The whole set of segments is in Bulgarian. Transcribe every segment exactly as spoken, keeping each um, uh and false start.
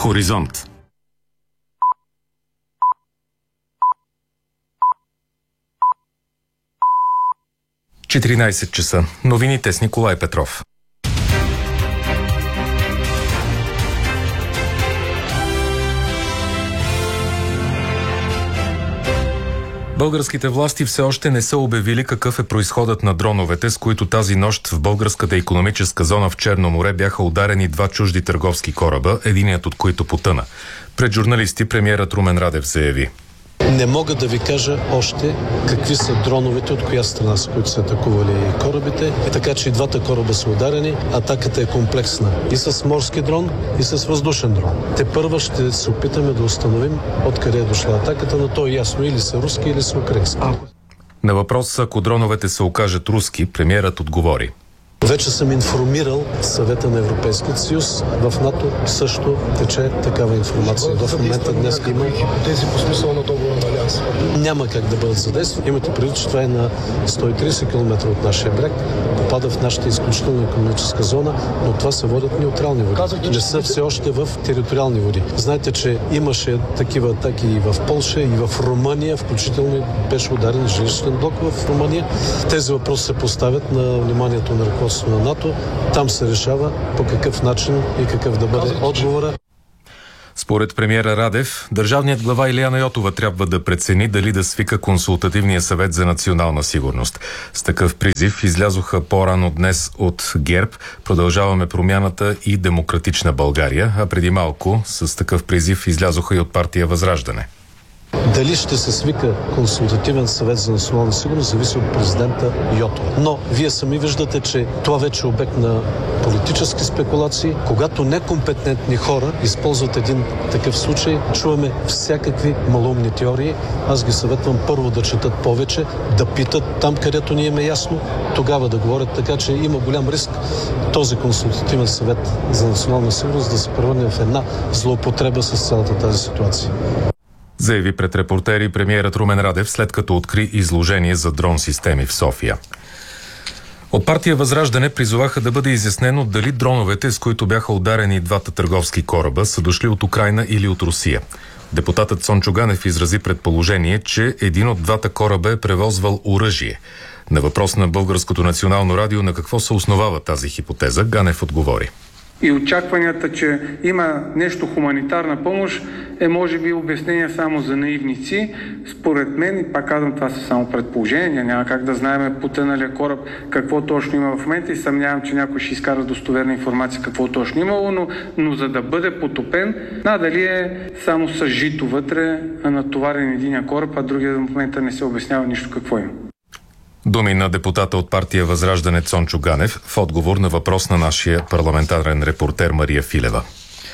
Хоризонт. четиринайсет часа. Новините с Николай Петров. Българските власти все още не са обявили какъв е произходът на дроновете, с които тази нощ в българската икономическа зона в Черно море бяха ударени два чужди търговски кораба, единият от които потъна. Пред журналисти премиерът Румен Радев заяви: не мога да ви кажа още какви са дроновете, от коя страна са, които са атакували корабите. Така че и двата кораба са ударени. Атаката е комплексна и с морски дрон, и с въздушен дрон. Те първа ще се опитаме да установим откъде е дошла атаката, но то е ясно, или са руски, или са украински. На въпрос, ако дроновете се окажат руски, премиерът отговори: вече съм информирал Съвета на Европейския съюз. В НАТО също тече такава информация. В момента днес има хипотези по смисъл на договора на Алианс. Няма как да бъдат задействани. Имате предвид, че това е на сто и трийсет километра от нашия брег. Попада в нашата изключителна икономическа зона, но това се водят неутрални води. Казахте, не са все още в териториални води. Знаете, че имаше такива атаки и в Полша, и в Румъния, включително беше ударен жилищен блок в Румъния. Тези въпроси се поставят на вниманието на ръководството на НАТО. Там се решава по какъв начин и какъв да бъде отговора. Според премиера Радев, държавният глава Илияна Йотова трябва да прецени дали да свика консултативния съвет за национална сигурност. С такъв призив излязоха по-рано днес от ГЕРБ, Продължаваме промяната и Демократична България, а преди малко с такъв призив излязоха и от партия Възраждане. Дали ще се свика консултативен съвет за национална сигурност, зависи от президента Йотова. Но вие сами виждате, че това вече е обект на политически спекулации. Когато некомпетентни хора използват един такъв случай, чуваме всякакви малумни теории. Аз ги съветвам първо да четат повече, да питат там, където ни е ясно, тогава да говорят, така че има голям риск този консултативен съвет за национална сигурност да се превърне в една злоупотреба с цялата тази ситуация. Заяви пред репортери премиерът Румен Радев, след като откри изложение за дрон системи в София. От партия Възраждане призоваха да бъде изяснено дали дроновете, с които бяха ударени двата търговски кораба, са дошли от Украйна или от Русия. Депутатът Цончо Ганев изрази предположение, че един от двата кораба е превозвал оръжие. На въпрос на Българското национално радио на какво се основава тази хипотеза, Ганев отговори: и очакванията, че има нещо хуманитарна помощ, е може би обяснение само за наивници. Според мен, и пак казвам, това са само предположения, няма как да знаем потъналия кораб какво точно има в момента и съмнявам, че някой ще изкара достоверна информация какво точно имало, но, но за да бъде потопен, надали е само съжито вътре, натоварен единия кораб, а другия в момента не се обяснява нищо какво има. Думи на депутата от партия Възраждане Цончо Ганев в отговор на въпрос на нашия парламентарен репортер Мария Филева.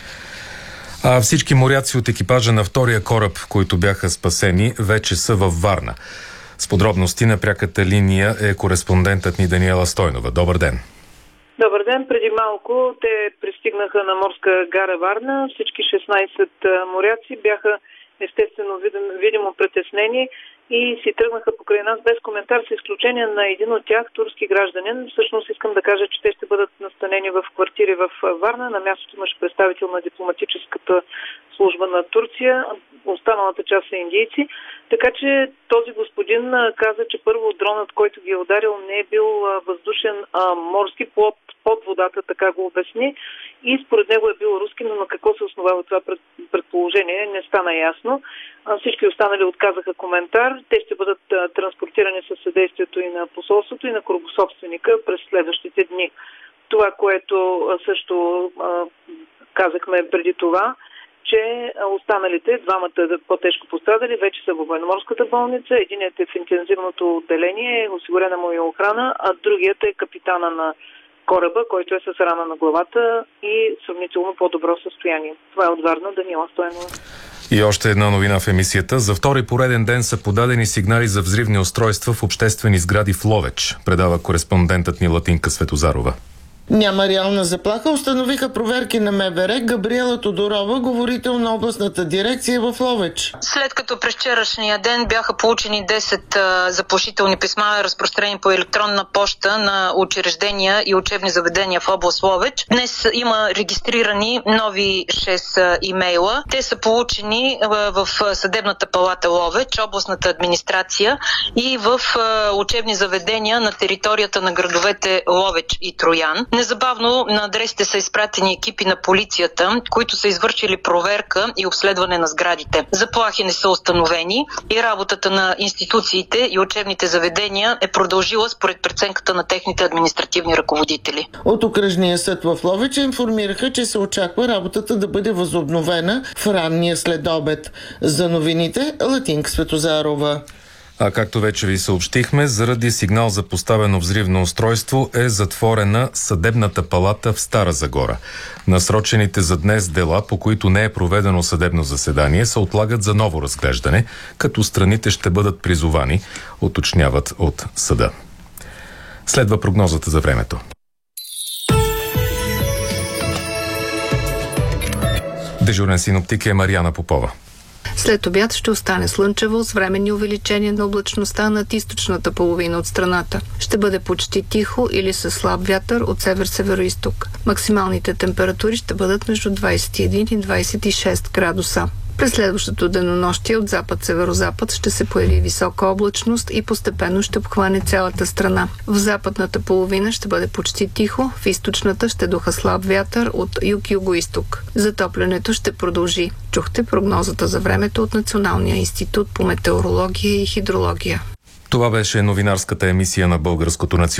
А всички моряци от екипажа на втория кораб, които бяха спасени, вече са във Варна. С подробности на пряката линия е кореспондентът ни Даниела Стойнова. Добър ден! Добър ден! Преди малко те пристигнаха на морска гара Варна. Всички шестнайсет моряци бяха естествено видимо притеснени и си тръгнаха покрай нас без коментар, с изключение на един от тях, турски гражданин. Всъщност искам да кажа, че те ще бъдат настанени в квартири в Варна. На мястото имаше представител на дипломатическата служба на Турция. Останалата част са индийци. Така че този господин каза, че първо дронът, който ги е ударил, не е бил въздушен, а морски плод под водата, така го обясни. И според него е бил руски, но на какво се основава това предположение, не стана ясно. Всички останали отказаха коментар. Те ще бъдат транспортирани със съдействието и на посолството, и на корабособственика през следващите дни. Това, което също казахме преди това, че останалите, двамата по-тежко пострадали, вече са във военноморската болница. Единият е в интензивното отделение, осигурена му е охрана, а другият е капитана на кораба, който е с рана на главата и сравнително по-добро състояние. Това е от Варна, Даниела Стойнова. И още една новина в емисията. За втори пореден ден са подадени сигнали за взривни устройства в обществени сгради в Ловеч, предава кореспондентът ни Латинка Светозарова. Няма реална заплаха, установиха проверки на МВР. Габриела Тодорова, говорител на областната дирекция в Ловеч. След като през вчерашния ден бяха получени десет а, заплашителни писма, разпространени по електронна поща на учреждения и учебни заведения в област Ловеч, днес има регистрирани нови шест а, имейла. Те са получени а, в Съдебната палата Ловеч, областната администрация и в а, учебни заведения на територията на градовете Ловеч и Троян. Незабавно на адресите са изпратени екипи на полицията, които са извършили проверка и обследване на сградите. Заплахи не са установени и работата на институциите и учебните заведения е продължила според преценката на техните административни ръководители. От окръжния съд в Ловеч информираха, че се очаква работата да бъде възобновена в ранния следобед. За новините Латинка Светозарова. А както вече ви съобщихме, заради сигнал за поставено взривно устройство е затворена Съдебната палата в Стара Загора. Насрочените за днес дела, по които не е проведено съдебно заседание, се отлагат за ново разглеждане, като страните ще бъдат призовани, уточняват от съда. Следва прогнозата за времето. Дежурен синоптик е Мариана Попова. След обяд ще остане слънчево с временни увеличения на облачността над източната половина от страната. Ще бъде почти тихо или със слаб вятър от север-североизток. Максималните температури ще бъдат между двадесет и един и двадесет и шест градуса. През следващото денонощие от запад-северозапад ще се появи висока облачност и постепенно ще обхване цялата страна. В западната половина ще бъде почти тихо, в източната ще духа слаб вятър от юг-югоизток. Затоплянето ще продължи. Чухте прогнозата за времето от Националния институт по метеорология и хидрология. Това беше новинарската емисия на Българското национално